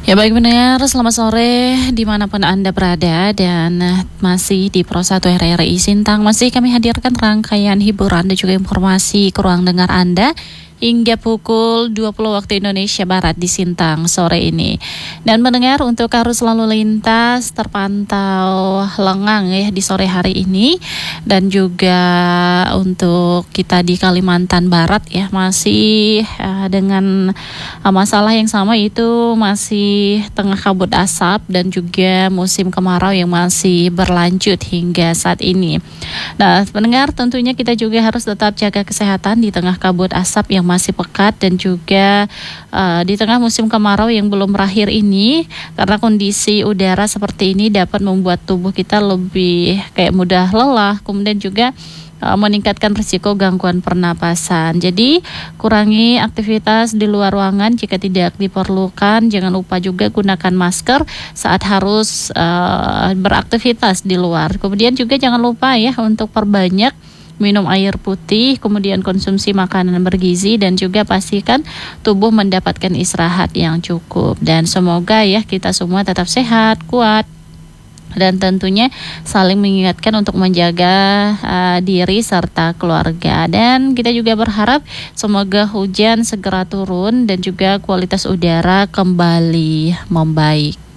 Ya baik pendengar, selamat sore dimanapun Anda berada dan masih di Pro 1 RRI Sintang masih kami hadirkan rangkaian hiburan dan juga informasi ke ruang dengar Anda hingga pukul 20 waktu Indonesia Barat di Sintang sore ini. Dan mendengar untuk arus lalu lintas terpantau lengang ya di sore hari ini, dan juga untuk kita di Kalimantan Barat ya masih dengan masalah yang sama, itu masih tengah kabut asap dan juga musim kemarau yang masih berlanjut hingga saat ini. Nah, pendengar, tentunya kita juga harus tetap jaga kesehatan di tengah kabut asap yang masih pekat dan juga di tengah musim kemarau yang belum berakhir ini, karena kondisi udara seperti ini dapat membuat tubuh kita lebih kayak mudah lelah, kemudian juga meningkatkan risiko gangguan pernapasan. Jadi kurangi aktivitas di luar ruangan jika tidak diperlukan. Jangan lupa juga gunakan masker saat harus beraktivitas di luar. Kemudian juga jangan lupa ya untuk perbanyak minum air putih, kemudian konsumsi makanan bergizi, dan juga pastikan tubuh mendapatkan istirahat yang cukup. Dan semoga ya kita semua tetap sehat, kuat, dan tentunya saling mengingatkan untuk menjaga diri serta keluarga. Dan kita juga berharap semoga hujan segera turun dan juga kualitas udara kembali membaik.